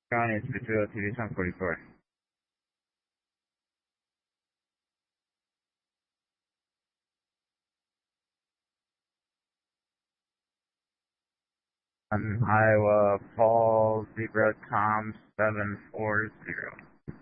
County Speedfield TV 744. On Iowa Falls, Zebra Tom 740.